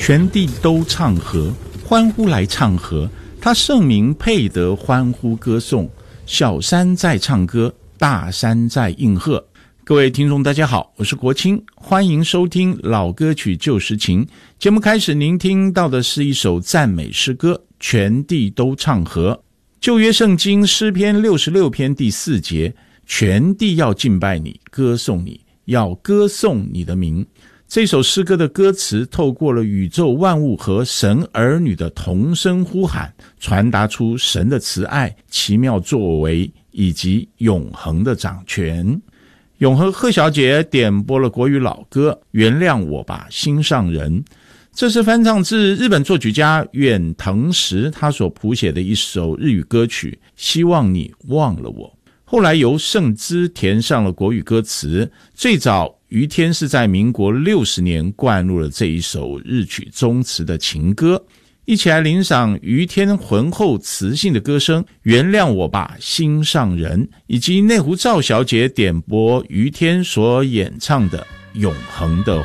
全地都唱和，欢呼来唱和。他圣名配得欢呼歌颂，小山在唱歌，大山在应和。各位听众大家好，我是国清，欢迎收听老歌曲旧时情。节目开始，您听到的是一首赞美诗歌，全地都唱和。旧约圣经诗篇66篇第4节，全地要敬拜你，歌颂你，要歌颂你的名。这首诗歌的歌词透过了宇宙万物和神儿女的同声呼喊，传达出神的慈爱、奇妙作为以及永恒的掌权。永和贺小姐点播了国语老歌《原谅我吧，心上人》，这是翻唱自日本作曲家远藤实他所谱写的一首日语歌曲，希望你忘了我。后来由盛之填上了国语歌词，最早于天是在民国60年灌入了这一首日曲中词的情歌。一起来领赏于天浑厚磁性的歌声，原谅我吧，心上人，以及内湖赵小姐点播于天所演唱的永恒的